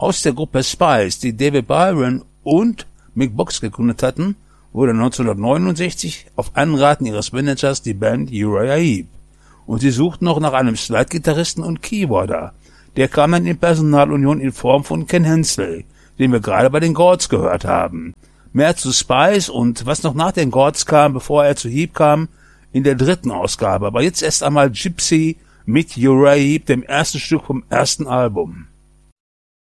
Aus der Gruppe Spice, die David Byron und Mick Box gegründet hatten, wurde 1969 auf Anraten ihres Managers die Band Uriah Heep. Und sie suchten noch nach einem Slide-Gitarristen und Keyboarder. Der kam dann in Personalunion in Form von Ken Hensley, den wir gerade bei den Chords gehört haben. Mehr zu Spice und was noch nach den Chords kam, bevor er zu Heep kam, in der 3. Ausgabe. Aber jetzt erst einmal Gypsy mit Uriah Heep, dem ersten Stück vom ersten Album.